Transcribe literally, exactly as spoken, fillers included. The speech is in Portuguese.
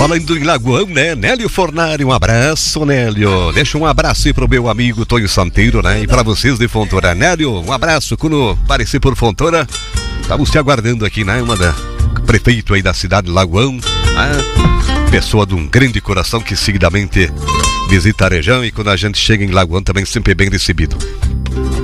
Falando em Lagoão, né? Nélio Fornari, um abraço, Nélio. Deixa um abraço aí pro meu amigo Tonho Santeiro, né? E pra vocês de Fontoura. Nélio, um abraço. Quando aparecer por Fontoura, estamos te aguardando aqui, né? Uma da... prefeito aí da cidade de Lagoão, né? Pessoa de um grande coração que seguidamente visita a região, e quando a gente chega em Lagoão também sempre é bem recebido.